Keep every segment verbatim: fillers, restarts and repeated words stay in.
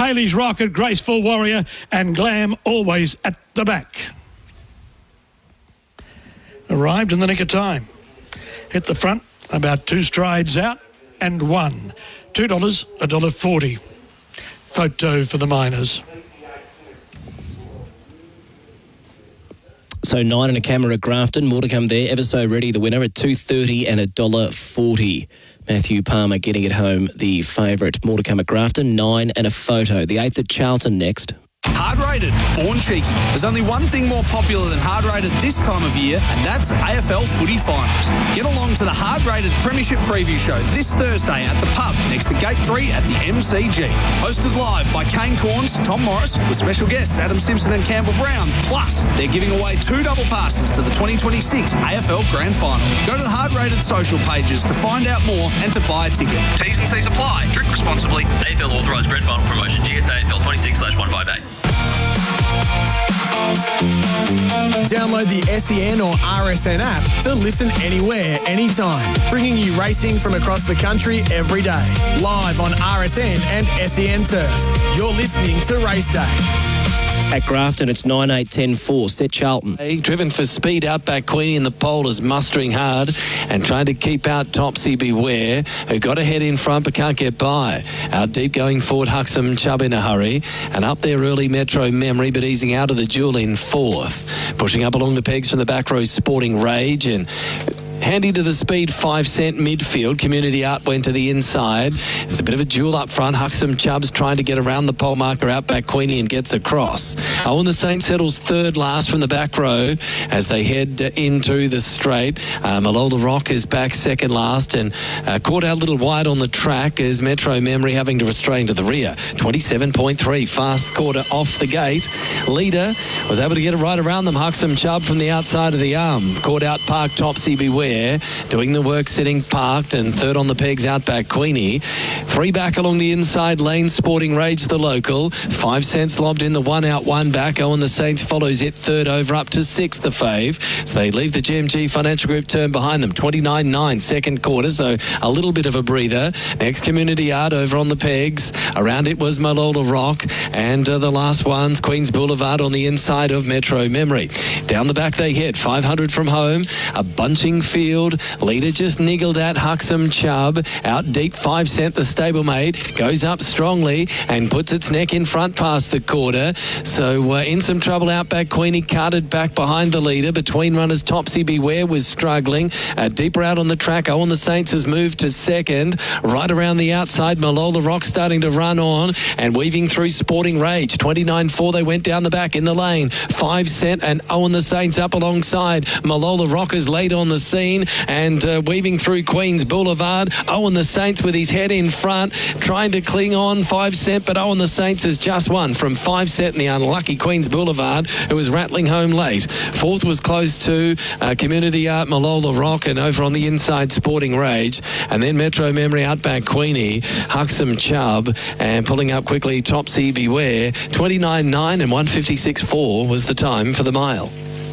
Haley's Rocket, Graceful Warrior and Glam always at the back. Arrived in the nick of time. Hit the front, about two strides out and one. two dollars, one dollar forty. Photo for the Miners. So nine and a camera at Grafton. More to come there. Ever So Ready, the winner at two dollars thirty and one dollar forty. Matthew Palmer getting it home, the favourite. More to come at Grafton. Nine and a photo. The eighth at Charlton next. Hard Rated, born cheeky. There's only one thing more popular than Hard Rated this time of year, and that's A F L Footy Finals. Get along to the Hard Rated Premiership Preview Show this Thursday at the pub next to Gate three at the M C G. Hosted live by Kane Corns, Tom Morris, with special guests Adam Simpson and Campbell Brown. Plus, they're giving away two double passes to the twenty twenty-six A F L Grand Final. Go to the Hard Rated social pages to find out more and to buy a ticket. T's and C's apply. Drink responsibly. A F L authorised grand final promotion. G S A F L twenty-six slash one fifty-eight. Download the S E N or R S N app to listen anywhere, anytime. Bringing you racing from across the country every day. Live on R S N and S E N Turf. You're listening to Race Day. At Grafton, it's nine eight ten four. Set Charlton. Driven for speed, Outback Queenie in the pole is mustering hard and trying to keep out Topsy Beware, who got ahead in front but can't get by. Out deep going forward, Huxham Chubb in a hurry. And up there early, Metro Memory, but easing out of the duel in fourth. Pushing up along the pegs from the back row, Sporting Rage, and handy to the speed, five cent midfield. Community Art went to the inside. There's a bit of a duel up front. Huxham Chubbs trying to get around the pole marker, Outback Queenie, and gets across. Oh, and the Saint settles third last from the back row as they head into the straight. Uh, Malola Rock is back second last and uh, caught out a little wide on the track as Metro Memory having to restrain to the rear. twenty-seven point three, fast quarter off the gate. Leader was able to get it right around them. Huxham Chubb from the outside of the arm. Caught out Park Topsy Beware. Doing the work, sitting parked, and third on the pegs, Outback Queenie. Three back along the inside lane, Sporting Rage, the local. Five cents lobbed in, the one out, one back. Oh, and the Saints follows it third over up to sixth, the fave. So they leave the G M G Financial Group turn behind them. twenty-nine nine, second quarter, so a little bit of a breather. Next, Community Art over on the pegs. Around it was Malola Rock, and uh, the last one's Queens Boulevard on the inside of Metro Memory. Down the back they hit, five hundred from home. A bunching field. Leader just niggled at Huxham Chubb. Out deep, five cent, the stablemate. Goes up strongly and puts its neck in front past the quarter. So uh, in some trouble, Outback Queenie carted back behind the leader. Between runners, Topsy Beware was struggling. Uh, deeper out on the track, Owen the Saints has moved to second. Right around the outside, Malola Rock starting to run on and weaving through Sporting Rage. twenty-nine four, they went down the back in the lane. five cent and Owen the Saints up alongside. Malola Rock is late on the scene. And uh, weaving through Queens Boulevard. Owen the Saints with his head in front, trying to cling on. Five cent, but Owen the Saints has just won from five cent in the unlucky Queens Boulevard, who was rattling home late. Fourth was close to uh, Community Art, Malola Rock, and over on the inside, Sporting Rage. And then Metro Memory, Outback Queenie, Huxham Chubb, and pulling up quickly, Topsy Beware. twenty-nine nine and one fifty-six four was the time for the mile.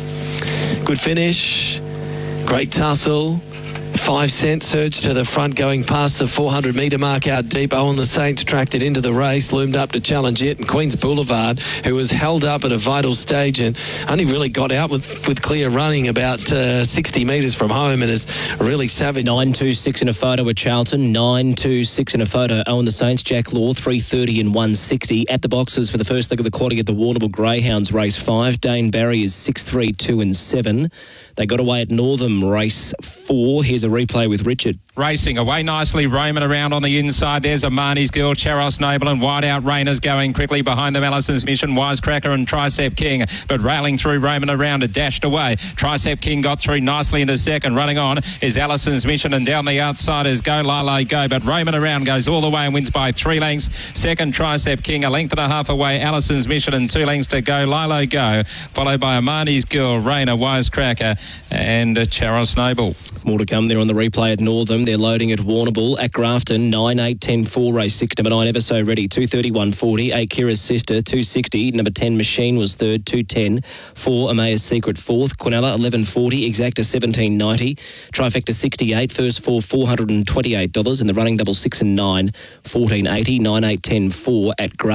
Good finish. Great tussle. Five cent surge to the front going past the four hundred metre mark out deep. Owen the Saints tracked it into the race, loomed up to challenge it. And Queens Boulevard, who was held up at a vital stage and only really got out with, with clear running about uh, sixty metres from home and is really savage. nine two six in a photo at Charlton. nine two six in a photo. Owen the Saints, Jack Law, three thirty and one sixty. At the boxes for the first leg of the quaddie at the Warrnambool Greyhounds, race five. Dane Barry is six three two and seven. They got away at Northam, race four. Here's a replay with Richard. Racing away nicely, roaming around on the inside. There's Amani's Girl, Charos Noble and Wide Out Rainers going quickly behind them. Allison's Mission, Wisecracker and Tricep King, but railing through, roaming around, it dashed away. Tricep King got through nicely into second. Running on is Allison's Mission, and down the outside is Go Lilo Go, but roaming around goes all the way and wins by three lengths. Second, Tricep King, a length and a half away. Allison's Mission and two lengths to Go Lilo Go, followed by Amani's Girl, Rainer, Wisecracker and Charos Noble. More to come there on the replay at Northam. They're loading at Warrnambool. At Grafton, nine eight ten four, race six, number nine, Ever So Ready, two thirty one forty. eight, Kira's Sister, two sixty. Number ten, Machine was third, two ten. four, Amaya's Secret, fourth. Quinella, eleven forty. Exacta, seventeen ninety. Trifecta, sixty-eight. First four, four hundred twenty-eight dollars. And the running double six and nine, fourteen eighty. nine eight ten four at Grafton.